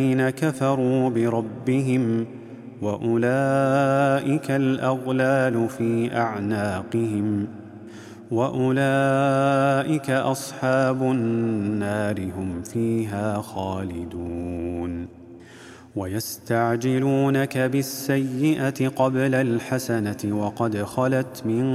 الذين كفروا بربهم وأولئك الأغلال في أعناقهم وأولئك أصحاب النار هم فيها خالدون ويستعجلونك بالسيئة قبل الحسنة وقد خلت من